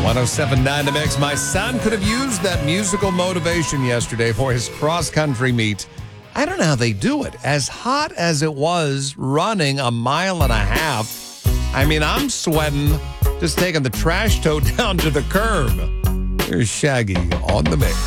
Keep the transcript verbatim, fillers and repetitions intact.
one oh seven point nine The Mix. My son could have used that musical motivation yesterday for his cross-country meet. I don't know how they do it. As hot as it was running a mile and a half, I mean, I'm sweating just taking the trash tote down to the curb. Here's Shaggy on The Mix.